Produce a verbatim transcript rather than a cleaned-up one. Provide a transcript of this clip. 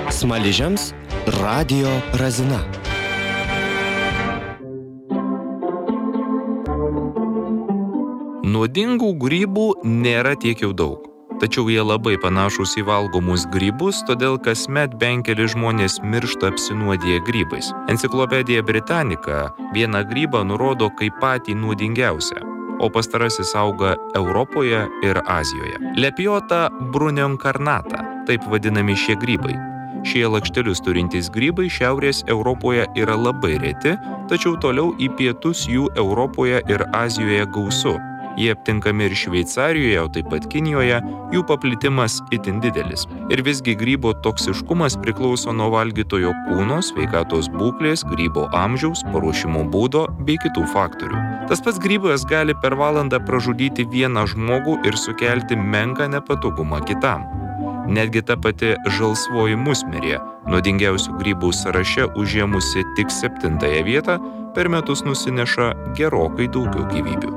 Smaližiams radijo razina. Nuodingų grybų nėra tiek jau daug, tačiau jie labai panašūs į valgomus grybus, todėl kasmet bent keli žmonės miršta apsinuodiję grybais. Enciklopedija Britannica vieną grybą nurodo kaip patį nuodingiausią, o pastarasis auga Europoje ir Azijoje. Lepiota brunionkarnata, taip vadinami šie grybai. Šie lakštelius turintys grybai Šiaurės Europoje yra labai reti, tačiau toliau į pietus jų Europoje ir Azijoje gausu. Jie aptinkami ir Šveicarijoje, o taip pat Kinijoje, jų paplitimas itin didelis. Ir visgi grybo toksiškumas priklauso nuo valgytojo kūno, sveikatos būklės, grybo amžiaus, paruošimo būdo bei kitų faktorių. Tas pats grybas gali per valandą pražudyti vieną žmogų ir sukelti menką nepatogumą kitam. Netgi ta pati žalsvoji musmirė, nuodingiausių grybų sąraše užėmusi tik septintąją vietą, per metus nusineša gerokai daugiau gyvybių.